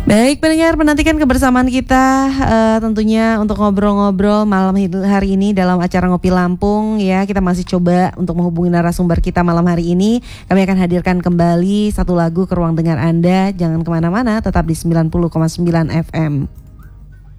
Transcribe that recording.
Baik pendengar, menantikan kebersamaan kita tentunya untuk ngobrol-ngobrol malam hari ini dalam acara Ngopi Lampung ya. Kita masih coba untuk menghubungi narasumber kita malam hari ini. Kami akan hadirkan kembali satu lagu ke ruang dengar Anda. Jangan kemana-mana, tetap di 90,9 FM.